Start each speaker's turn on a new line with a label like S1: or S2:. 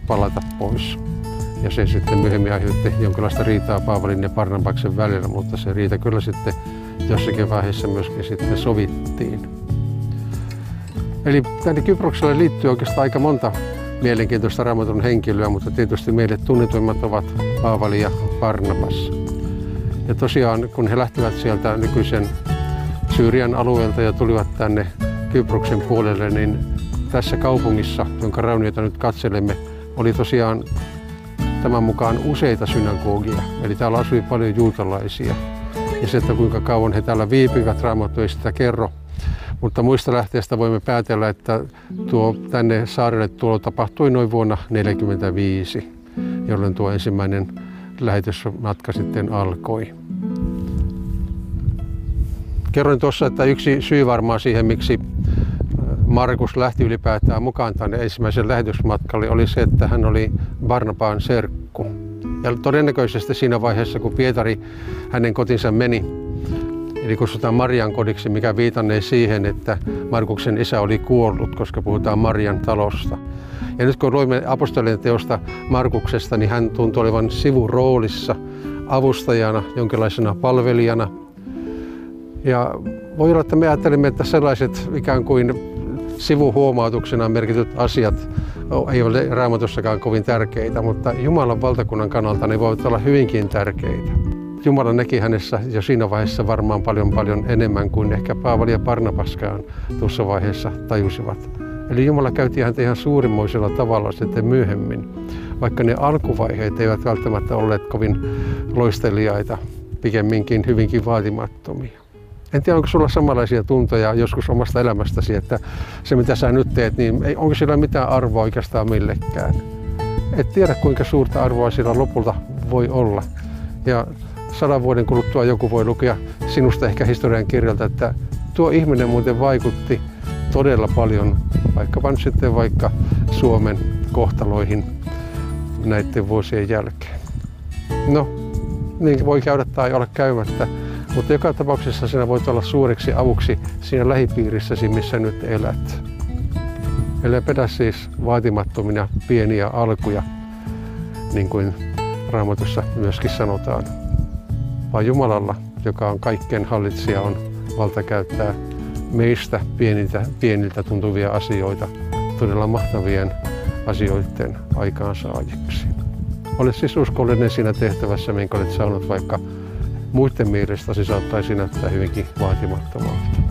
S1: palata pois. Ja se sitten myöhemmin aiheutti jonkinlaista riitaa Paavalin ja Barnabaksen välillä, mutta se riita kyllä sitten jossakin vaiheessa myöskin sitten sovittiin. Eli tänne Kyprokselle liittyy oikeastaan aika monta mielenkiintoista Raamatun henkilöä, mutta tietysti meille tunnetuimmat ovat Paavali ja Barnabas. Ja tosiaan, kun he lähtivät sieltä nykyisen Syyrian alueelta ja tulivat tänne Kyproksen puolelle, niin tässä kaupungissa, jonka raunioita nyt katselemme, oli tosiaan tämän mukaan useita synagogia. Eli täällä asui paljon juutalaisia. Ja se, että kuinka kauan he täällä viipivät, Raamattu ei sitä kerro. Mutta muista lähteestä voimme päätellä, että tuo tänne saarelle tulo tapahtui noin vuonna 1945, jolloin tuo ensimmäinen lähetysmatka sitten alkoi. Kerroin tuossa, että yksi syy varmaan siihen, miksi Markus lähti ylipäätään mukaan tänne ensimmäisen lähetysmatkalle, oli se, että hän oli Barnabaan serkku. Ja todennäköisesti siinä vaiheessa, kun Pietari hänen kotinsa meni, eli kutsutaan Marian kodiksi, mikä viitannee siihen, että Markuksen isä oli kuollut, koska puhutaan Marian talosta. Ja nyt kun luimme apostolien teosta Markuksesta, niin hän tuntui olevan sivuroolissa, avustajana, jonkinlaisena palvelijana. Ja voi olla, että me ajattelemme, että sellaiset ikään kuin sivuhuomautuksena merkityt asiat ei ole Raamatussakaan kovin tärkeitä, mutta Jumalan valtakunnan kannalta ne voivat olla hyvinkin tärkeitä. Jumala näki hänessä jo siinä vaiheessa varmaan paljon enemmän kuin ehkä Paavali ja Barnabaskaan tuossa vaiheessa tajusivat. Eli Jumala käytti häntä ihan suurimmoisella tavalla sitten myöhemmin, vaikka ne alkuvaiheet eivät välttämättä olleet kovin loisteliaita, pikemminkin hyvinkin vaatimattomia. En tiedä, onko sulla samanlaisia tuntoja joskus omasta elämästäsi, että se mitä sä nyt teet, niin onko sillä mitään arvoa oikeastaan millekään. Et tiedä, kuinka suurta arvoa sillä lopulta voi olla. Ja 100 vuoden kuluttua joku voi lukea sinusta ehkä historian kirjalta, että tuo ihminen muuten vaikutti todella paljon vaikka Suomen kohtaloihin näiden vuosien jälkeen. No, niin voi käydä tai olla käymättä, mutta joka tapauksessa sinä voit olla suureksi avuksi siinä lähipiirissäsi, missä nyt elät. Älä pidä siis vaatimattomina pieniä alkuja, niin kuin Raamatussa myöskin sanotaan, vaan Jumalalla, joka on kaikkien hallitsija, on valta käyttää meistä pieniltä tuntuvia asioita todella mahtavien asioiden aikaansaajiksi. Ole siis uskollinen siinä tehtävässä, minkä olet saanut, vaikka muiden mielestä se saattaisi näyttää hyvinkin vaatimattomalta.